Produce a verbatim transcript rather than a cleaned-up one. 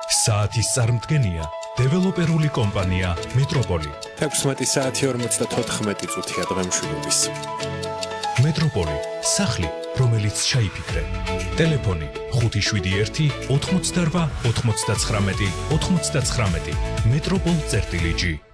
საათის წარმდგენია დეველოპერული კომპანია მეტროპოლი. ექვსმეტი საათი ორმოცდათოთხმეტი წუთია დღემშვიდობის. მეტროპოლი, სახლი, რომელიც ჩაიფიქრე. ტელეფონი ხუთი შვიდი ერთი ოთხმოცდარვა ოთხმოცდაცხრამეტი ოთხმოცდაცხრამეტი. მეტროპოლ წერტილი ჯი.